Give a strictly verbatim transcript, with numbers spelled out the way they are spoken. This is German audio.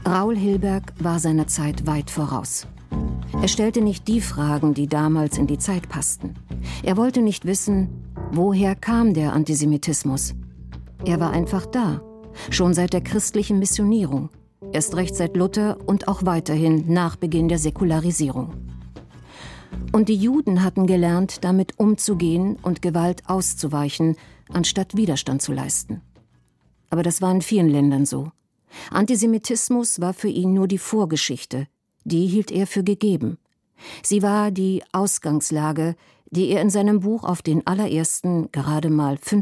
Raoul Hilberg war seiner Zeit weit voraus. Er stellte nicht die Fragen, die damals in die Zeit passten. Er wollte nicht wissen, woher kam der Antisemitismus. Er war einfach da, schon seit der christlichen Missionierung, erst recht seit Luther und auch weiterhin nach Beginn der Säkularisierung. Und die Juden hatten gelernt, damit umzugehen und Gewalt auszuweichen, anstatt Widerstand zu leisten. Aber das war in vielen Ländern so. Antisemitismus war für ihn nur die Vorgeschichte, die hielt er für gegeben. Sie war die Ausgangslage, die er in seinem Buch auf den allerersten, gerade mal